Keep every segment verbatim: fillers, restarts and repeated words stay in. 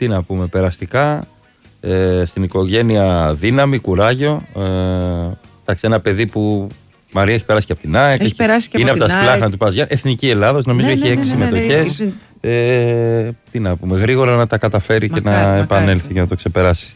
τι να πούμε, περαστικά. Ε, στην οικογένεια δύναμη, κουράγιο. Ε, εντάξει, ένα παιδί που Μαρία έχει περάσει και από την ΑΕΚ. Έχει περάσει και είναι από, από την τα Σπλάχνα του Παζιάν. Εθνική Ελλάδος, νομίζω ναι, έχει ναι, έξι ναι, ναι, ναι, συμμετοχές. ναι, ναι. Ε, τι να πούμε, γρήγορα να τα καταφέρει μακάρι, και να μακάρι. επανέλθει και να το ξεπεράσει.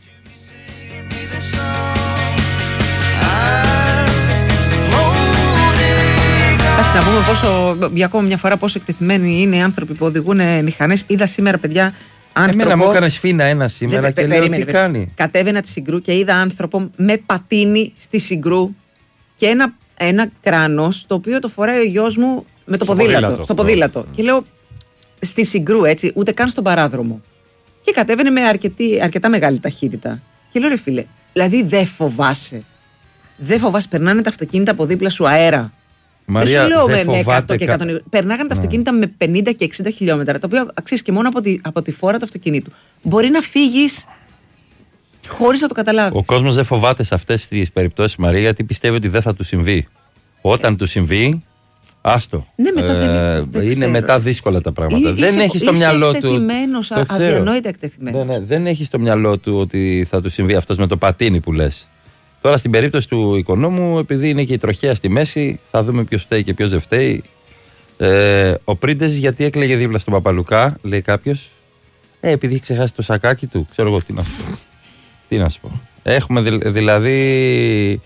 Εντάξει, να πούμε πόσο, για ακόμα μια φορά πόσο εκτεθειμένοι είναι οι άνθρωποι που οδηγούν μηχανές. Είδα σήμερα, παιδιά, άνθρωπο. Εμένα μου έκανε σφίνα ένα σήμερα δεν, και λέω τι κάνει. Κατέβαινα τη Συγκρού και είδα άνθρωπο με πατίνι στη Συγκρού και ένα, ένα κράνος το οποίο το φοράει ο γιος μου με το στο ποδήλατο. ποδήλατο. Στο ποδήλατο. Mm. Και λέω στη Συγκρού, έτσι, ούτε καν στον παράδρομο. Και κατέβαινε με αρκετή, αρκετά μεγάλη ταχύτητα. Και λέω, ρε φίλε, δηλαδή δεν φοβάσαι. Δεν φοβάσαι, περνάνε τα αυτοκίνητα από δίπλα σου αέρα. Μαρία, δεν σου λέω δεν με εκατό και εκατό. κα... Περνάγανε τα αυτοκίνητα με πενήντα και εξήντα χιλιόμετρα, το οποίο αξίζει και μόνο από τη, από τη φόρα του αυτοκινήτου. Μπορεί να φύγεις χωρίς να το καταλάβεις. Ο κόσμος δεν φοβάται σε αυτές τις περιπτώσεις, Μαρία, γιατί πιστεύει ότι δεν θα του συμβεί. Όταν ε. του συμβεί, άστο. Ναι, μετά δεν είναι, δεν είναι ξέρω. μετά δύσκολα τα πράγματα. Ή, δεν είσαι, έχει στο μυαλό του. Αδιανόητα εκτεθειμένος. Ναι, ναι, δεν έχει στο μυαλό του ότι θα του συμβεί αυτός με το πατίνι που λες. Τώρα στην περίπτωση του οικονόμου, επειδή είναι και η τροχέα στη μέση, θα δούμε ποιος φταίει και ποιος δεν φταίει. Ε, ο Πρίντεζης γιατί έκλαιγε δίπλα στον Παπαλουκά, λέει κάποιος. Ε, επειδή έχει ξεχάσει το σακάκι του, ξέρω εγώ τι να σου πω. τι να σου πω. Έχουμε δη, δηλαδή,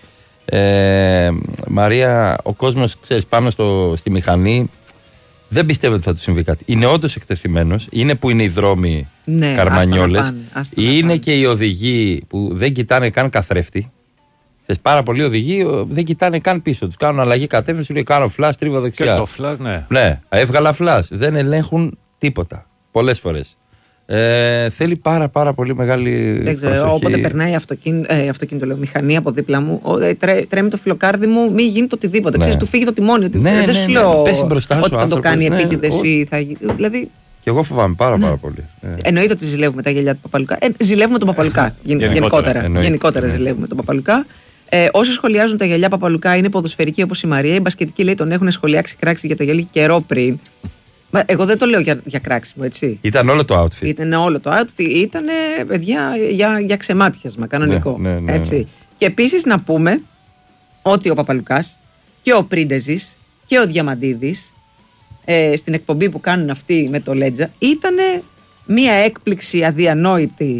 ε, Μαρία, ο κόσμος, ξέρεις, πάμε στο, στη μηχανή, δεν πιστεύω ότι θα του συμβεί κάτι. Είναι όντως εκτεθειμένος, είναι που είναι οι δρόμοι ναι, καρμανιόλες, είναι και οι οδηγοί που δεν κοιτάνε καν καθρέφτη. Θες, πάρα πολλοί οδηγοί δεν κοιτάνε καν πίσω τους. Κάνουν αλλαγή κατεύθυνση, λέει κάνω φλας, τρίβα δεξιά. Και το φλας, ναι. Ναι, έβγαλα φλας. Δεν ελέγχουν τίποτα. Πολλές φορές. Ε, θέλει πάρα πάρα πολύ μεγάλη δεν ξέρω, προσοχή. Όποτε περνάει αυτοκίνητο, ε, αυτοκίνητο λέω, μηχανή από δίπλα μου, ε, τρέ, τρέμει το φιλοκάρδι μου, μην γίνει το οτιδήποτε. Ναι. Ξέρεις, του φύγει το τιμόνι. Ότι ναι, δεν ναι, σου ναι, λέω ναι, ναι. ότι θα το κάνει ναι, επίτηδες ναι, ή θα γίνει. Δηλαδή, και εγώ φοβάμαι πάρα, ναι. πάρα πολύ. Ε. Εννοείται ότι ζηλεύουμε τα γυαλιά του Παπαλουκά. Ε, ζηλεύουμε τον Παπαλουκά. Γεν, γενικότερα γενικότερα, γενικότερα ζηλεύουμε τον Παπαλουκά. Ε, όσοι σχολιάζουν τα γυαλιά Παπαλουκά είναι ποδοσφαιρικοί όπως η Μαρία. Οι μπασκετικοί λέει τον έχουν σχολιάξει κράξει για τα γυαλιά καιρό πριν. Μα, εγώ δεν το λέω για, για κράξιμο, έτσι. Ήταν όλο το outfit. Ήταν όλο το outfit. Ήταν, παιδιά, για, για ξεμάτιασμα, κανονικό. Ναι, ναι, ναι, έτσι. Ναι. Και επίσης να πούμε ότι ο Παπαλουκάς και ο Πρίντεζης και ο Διαμαντίδης ε, στην εκπομπή που κάνουν αυτοί με το Λέτζα ήταν μία έκπληξη αδιανόητη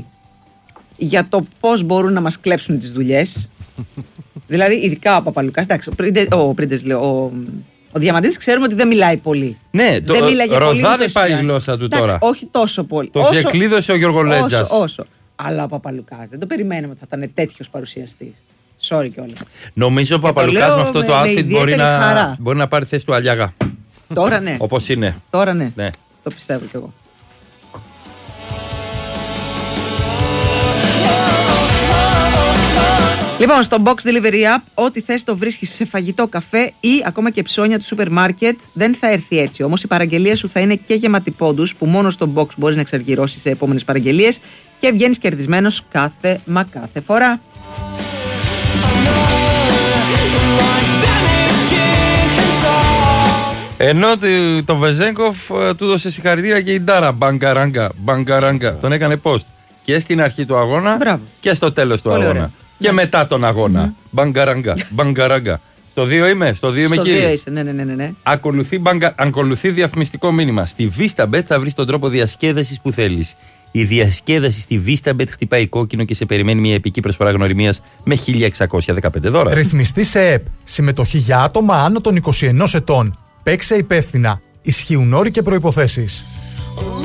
για το πώς μπορούν να μας κλέψουν τις δουλειές. Δηλαδή, ειδικά ο Παπαλουκάς, εντάξει, ο Πρίντεζης, ο, Πρίντεζης, λέω, ο, ο Διαμαντίδης ξέρουμε ότι δεν μιλάει πολύ. Ναι, δεν το ροδάδε πάει η γλώσσα του εντάξει, τώρα. Όχι τόσο πολύ. Το ξεκλείδωσε ο Γιώργο Λέτζας. Όσο, όσο. Αλλά ο Παπαλουκάς δεν το περιμέναμε ότι θα ήταν τέτοιος παρουσιαστής. Sorry κιόλας. Νομίζω ο Παπαλουκάς με αυτό με, το outfit μπορεί να, μπορεί να πάρει θέση του Αλιάγα. Τώρα ναι. Όπως είναι. Τώρα ναι. ναι. Το πιστεύω κι εγώ. Λοιπόν, στο Box Delivery App, ό,τι θες το βρίσκεις σε φαγητό, καφέ ή ακόμα και ψώνια του σούπερ μάρκετ. Δεν θα έρθει έτσι. Όμως η παραγγελία σου θα είναι και γεμάτη πόντους που μόνο στο Box μπορείς να εξαργυρώσεις σε επόμενες παραγγελίες και βγαίνεις κερδισμένος κάθε μα κάθε φορά. Ενώ το Βεζέγκοφ του δώσε συγχαρητήρια και η Ντάρα. Μπαγκαράγκα, μπαγκαράγκα. Τον έκανε post και στην αρχή του αγώνα. Μπράβο. Και στο τέλος του πολύ αγώνα. Ωραία. Και ναι. μετά τον αγώνα. Mm-hmm. Μπαγκαράγκα, μπαγκαράγκα. Στο δύο είμαι, στο δύο είμαι στο κύριε. δύο είσαι, ναι, ναι, ναι, ναι. Ακολουθεί, μπαγκα... Ακολουθεί διαφημιστικό μήνυμα. Στη VistaBet θα βρεις τον τρόπο διασκέδασης που θέλεις. Η διασκέδαση στη VistaBet χτυπάει κόκκινο και σε περιμένει μια επική προσφορά γνωριμίας με χίλια εξακόσια δεκαπέντε δώρα. Ρυθμιστή σε ΕΠ. Συμμετοχή για άτομα άνω των είκοσι ενός ετών. Παίξε υπεύθυνα. Ισχύουν όροι και προϋποθέσεις.